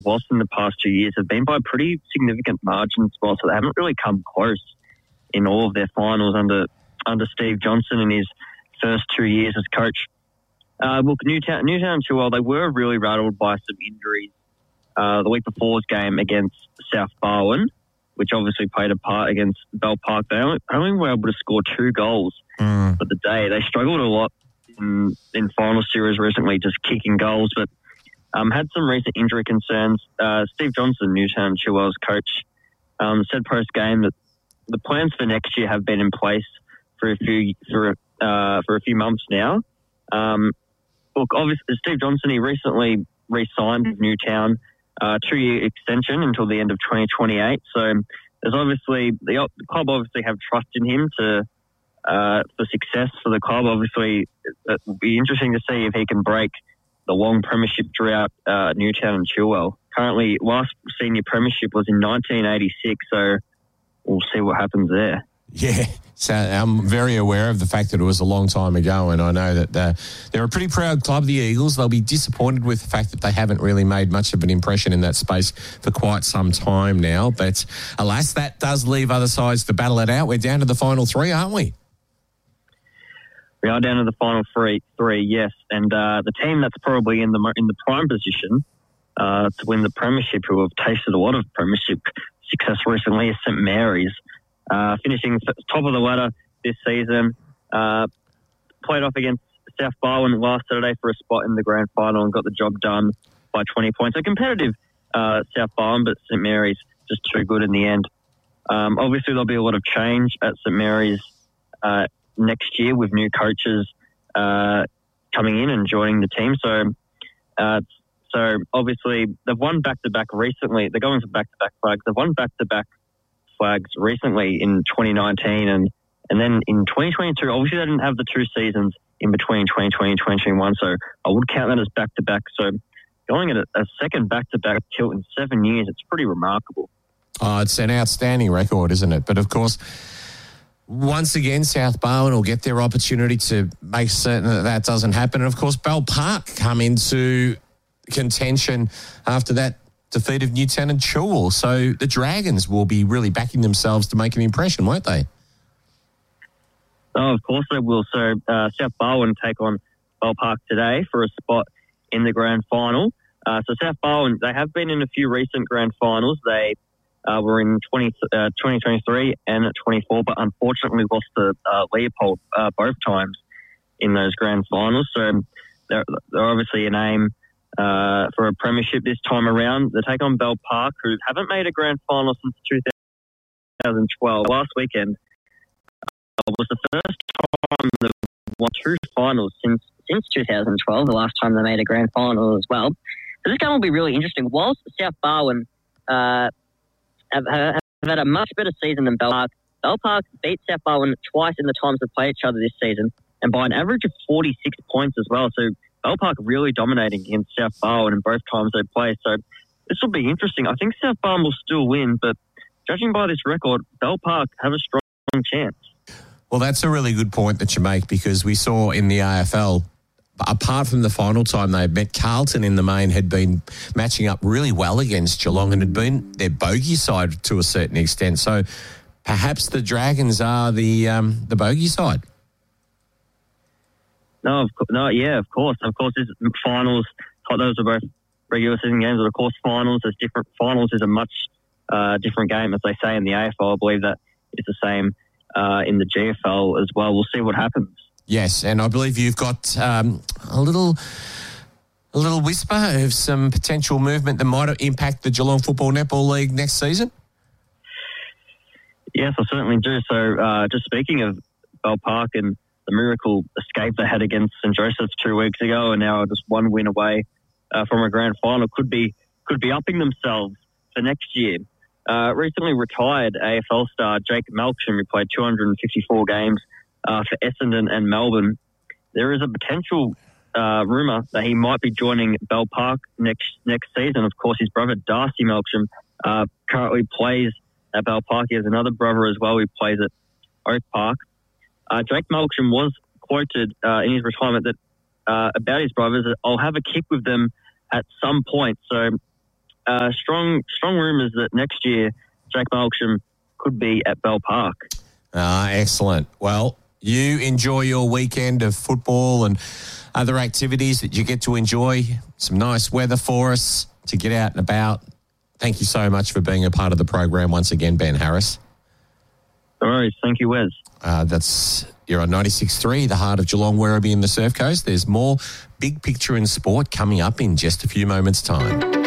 lost in the past 2 years have been by pretty significant margins as well, so they haven't really come close in all of their finals under Steve Johnson in his first 2 years as coach. Look, Newtown and Chilwell, they were really rattled by some injuries. The week before's game against South Barwon, which obviously played a part against Bell Park, they only were able to score 2 goals for the day. They struggled a lot in final series recently, just kicking goals, but had some recent injury concerns. Steve Johnson, Newtown and Chilwell's coach, said post-game that the plans for next year have been in place for a few months now. Look, obviously, Steve Johnson, he recently re-signed with Newtown, 2-year extension until the end of 2028. So there's obviously the club obviously have trust in him for success for the club. Obviously, it will be interesting to see if he can break the long premiership drought Newtown and Chilwell. Currently, last senior premiership was in 1986, so we'll see what happens there. Yeah, so I'm very aware of the fact that it was a long time ago, and I know that they're a pretty proud club, the Eagles. They'll be disappointed with the fact that they haven't really made much of an impression in that space for quite some time now. But alas, that does leave other sides to battle it out. We're down to the final 3, aren't we? We are down to the final three, yes. And the team that's probably in the prime position to win the premiership, who have tasted a lot of premiership success recently, is St Mary's. Finishing top of the ladder this season, played off against South Barwon last Saturday for a spot in the grand final and got the job done by 20 points. A competitive South Barwon, but St Mary's just too good in the end. Obviously, there'll be a lot of change at St Mary's next year with new coaches coming in and joining the team. So obviously, they've won back-to-back recently. They're going for back-to-back flags. They've won back-to-back flags recently in 2019 and then in 2022. Obviously, they didn't have the 2 seasons in between 2020 and 2021, so I would count that as back-to-back. So going at a second back-to-back tilt in 7 years, it's pretty remarkable. It's an outstanding record, isn't it? But of course, once again, South Barwon will get their opportunity to make certain that doesn't happen. And of course, Bell Park come into contention after that defeat of Newtown and Chilwell. So the Dragons will be really backing themselves to make an impression, won't they? Oh, of course they will. So South Barwon take on Bell Park today for a spot in the grand final. So South Barwon, they have been in a few recent grand finals. They were in 2023 and at 24, but unfortunately lost to Leopold both times in those grand finals. So they're obviously an aim for a premiership this time around. They take on Bell Park, who haven't made a grand final since 2012. Last weekend was the first time they've won 2 finals since 2012, the last time they made a grand final as well. So this game will be really interesting. Whilst South Barwon have had a much better season than Bell Park beat South Barwon twice in the times they've played each other this season, and by an average of 46 points as well. So Bell Park really dominating against South Barwon in both times they play. So this will be interesting. I think South Barwon will still win, but judging by this record, Bell Park have a strong chance. Well, that's a really good point that you make, because we saw in the AFL, apart from the final time they met, Carlton in the main had been matching up really well against Geelong and had been their bogey side to a certain extent. So perhaps the Dragons are the bogey side. Of course. This finals, those are both regular season games, but of course finals is different. Finals is a much different game, as they say in the AFL. I believe that it's the same in the GFL as well. We'll see what happens. Yes, and I believe you've got a little whisper of some potential movement that might impact the Geelong Football Netball League next season. Yes, I certainly do. So just speaking of Bell Park and the miracle escape they had against St Joseph's 2 weeks ago, and now just 1 win away from a grand final, could be upping themselves for next year. Recently retired AFL star Jake Malcolm, who played 254 games for Essendon and Melbourne. There is a potential rumour that he might be joining Bell Park next season. Of course, his brother Darcy Malcolm currently plays at Bell Park. He has another brother as well who plays at Oak Park. Jake Malcolm was quoted in his retirement that about his brothers, that I'll have a kick with them at some point. So strong rumours that next year Jack Malcolm could be at Bell Park. Excellent. Well, you enjoy your weekend of football and other activities that you get to enjoy. Some nice weather for us to get out and about. Thank you so much for being a part of the program once again, Ben Harris. No worries. Thank you, Wes. You're on 96.3, the heart of Geelong, Werribee and the Surf Coast. There's more Big Picture in Sport coming up in just a few moments' time.